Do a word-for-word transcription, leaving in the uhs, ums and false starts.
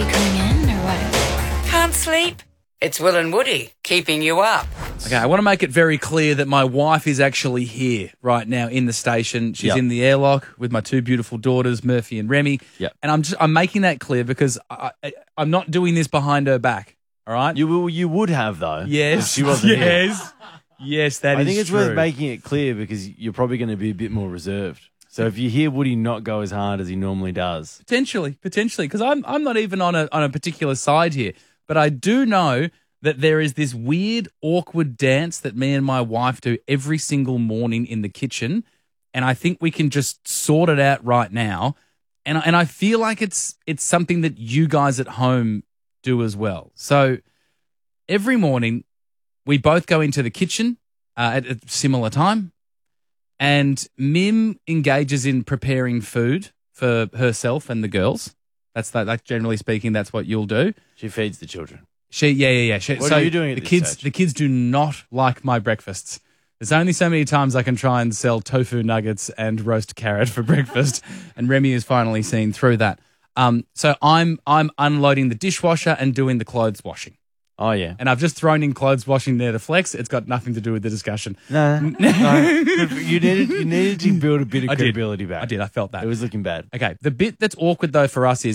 you coming in or what? Can't sleep? It's Will and Woody keeping you up. Okay, I want to make it very clear that my wife is actually here right now in the station. She's Yep. in the airlock with my two beautiful daughters, Murphy and Remy. Yep. And I'm just I'm making that clear because I, I, I'm not doing this behind her back. All right? You will, you would have though. yes. if she wasn't here. yes. Yes, that is I think it's true. worth making it clear because you're probably going to be a bit more reserved. So if you hear Woody not go as hard as he normally does, Potentially, potentially, because I'm I'm not even on a on a particular side here, but I do know that there is this weird, awkward dance that me and my wife do every single morning in the kitchen, and I think we can just sort it out right now, and I- and I feel like it's it's something that you guys at home do as well. So every morning we both go into the kitchen uh, at a similar time. And Mim engages in preparing food for herself and the girls. That's that. Like generally speaking, that's what you'll do. she feeds the children. She, yeah, yeah, yeah. She, What so are you doing at the this kids? stage? The kids do not like my breakfasts. There's only so many times I can try and sell tofu nuggets and roast carrot for breakfast, and Remy has finally seen through that. Um, so I'm I'm unloading the dishwasher and doing the clothes washing. Oh yeah. And I've just thrown in clothes washing there to flex. It's got nothing to do with the discussion. No, no. you needed you needed to build a bit of I did. credibility back. I did. I felt that. It was looking bad. Okay, the bit that's awkward though for us is